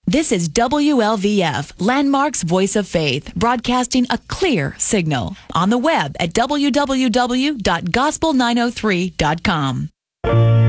This is WLVF, Landmark's Voice of Faith, broadcasting a clear signal. On the web at www.gospel903.com.